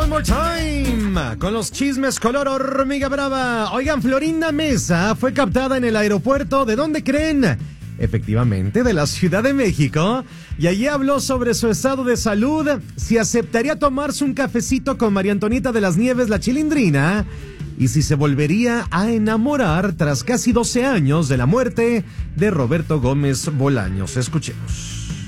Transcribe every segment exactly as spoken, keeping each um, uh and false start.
One more time, con los chismes color hormiga brava. Oigan, Florinda Mesa fue captada en el aeropuerto. ¿De dónde creen? Efectivamente, de la Ciudad de México. Y allí habló sobre su estado de salud, si aceptaría tomarse un cafecito con María Antonieta de las Nieves, la Chilindrina, y si se volvería a enamorar tras casi doce años de la muerte de Roberto Gómez Bolaños. Escuchemos.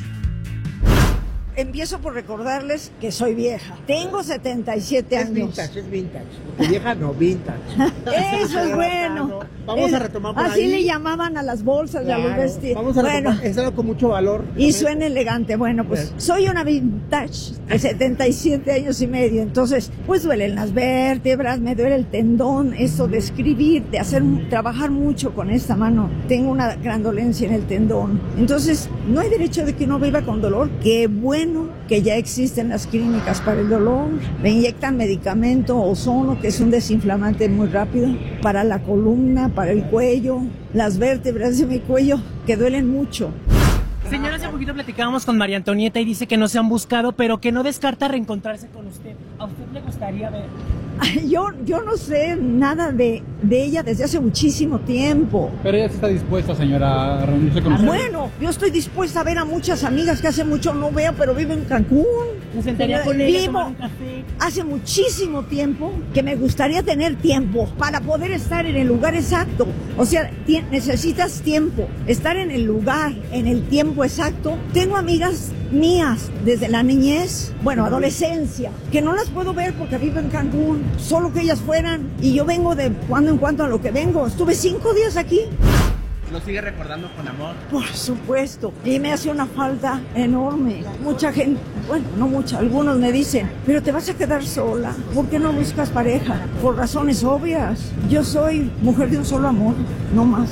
Empiezo por recordarles que soy vieja. Tengo setenta y siete es años. Vintage, es vintage. Porque vieja no, vintage. Eso es bueno. Vamos es, a retomar por así ahí. le llamaban a las bolsas Claro, y a los vestidos. Vamos a bueno, retomar, es algo con mucho valor. Y suena elegante. Bueno, pues Bien. soy una vintage de setenta y siete años y medio. Entonces, pues duelen las vértebras, me duele el tendón, eso de escribir, de hacer, trabajar mucho con esta mano. Tengo una gran dolencia en el tendón. Entonces, no hay derecho de que uno viva con dolor. Qué bueno que ya existen las clínicas para el dolor. Me inyectan medicamento ozono, que es un desinflamante muy rápido, para la columna, para el cuello, las vértebras de mi cuello, que duelen mucho. Señora, hace poquito platicábamos con María Antonieta y dice que no se han buscado, pero que no descarta reencontrarse con usted. ¿A usted le gustaría ver? Yo, yo no sé nada de, de ella desde hace muchísimo tiempo. Pero ella sí está dispuesta, señora, a reunirse con usted. Bueno, yo estoy dispuesta a ver a muchas amigas que hace mucho no veo, pero viven en Cancún. ¿Me sentaría con ella a Vivo tomar un café? hace muchísimo tiempo que me gustaría tener tiempo para poder estar en el lugar exacto. O sea, necesitas tiempo, estar en el lugar, en el tiempo exacto. Tengo amigas mías desde la niñez, bueno, adolescencia, que no las puedo ver porque vivo en Cancún, solo que ellas fueran, y yo vengo de cuando en cuando a lo que vengo. Estuve cinco días aquí. ¿Lo sigue recordando con amor? Por supuesto, y me hace una falta enorme. Mucha gente, bueno, no mucha, algunos me dicen, pero te vas a quedar sola, ¿por qué no buscas pareja? Por razones obvias. Yo soy mujer de un solo amor, no más.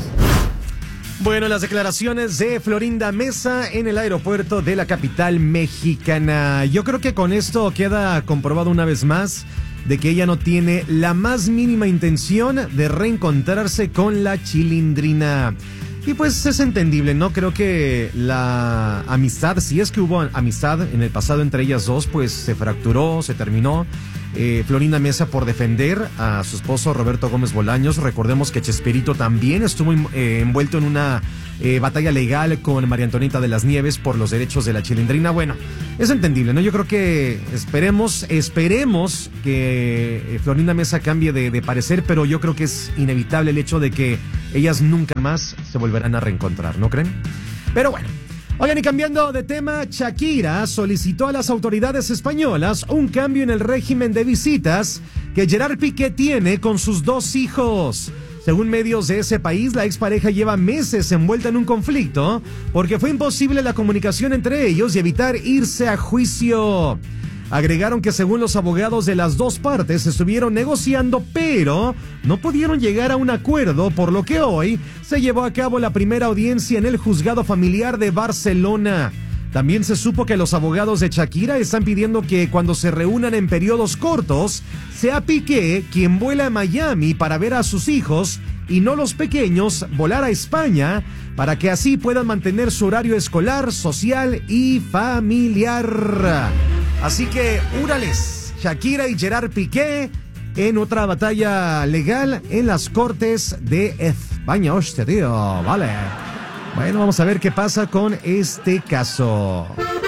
Bueno, las declaraciones de Florinda Mesa en el aeropuerto de la capital mexicana. Yo creo que con esto queda comprobado una vez más de que ella no tiene la más mínima intención de reencontrarse con la Chilindrina. Y pues es entendible, ¿no? Creo que la amistad, si es que hubo amistad en el pasado entre ellas dos, pues se fracturó, se terminó. Eh, Florinda Mesa por defender a su esposo Roberto Gómez Bolaños. Recordemos que Chespirito también estuvo eh, envuelto en una eh, batalla legal con María Antonieta de las Nieves por los derechos de la Chilindrina. Bueno, es entendible, ¿no? Yo creo que esperemos, esperemos que eh, Florinda Mesa cambie de, de parecer, pero yo creo que es inevitable el hecho de que ellas nunca más se volverán a reencontrar, ¿no creen? Pero bueno. Oigan, y cambiando de tema, Shakira solicitó a las autoridades españolas un cambio en el régimen de visitas que Gerard Piqué tiene con sus dos hijos. Según medios de ese país, la expareja lleva meses envuelta en un conflicto porque fue imposible la comunicación entre ellos y evitar irse a juicio. Agregaron que según los abogados de las dos partes estuvieron negociando, pero no pudieron llegar a un acuerdo, por lo que hoy se llevó a cabo la primera audiencia en el juzgado familiar de Barcelona. También se supo que los abogados de Shakira están pidiendo que cuando se reúnan en periodos cortos, sea Piqué quien vuela a Miami para ver a sus hijos y no los pequeños volar a España, para que así puedan mantener su horario escolar, social y familiar. Así que, úrales, Shakira y Gerard Piqué en otra batalla legal en las Cortes de España. Hostia, tío, vale. Bueno, vamos a ver qué pasa con este caso.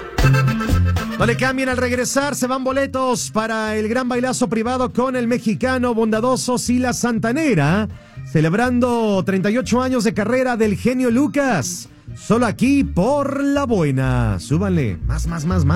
No le cambien, al regresar se van boletos para el gran bailazo privado con el mexicano bondadoso Sila Santanera, celebrando treinta y ocho años de carrera del genio Lucas. Solo aquí por La Buena. Súbanle, más, más, más, más.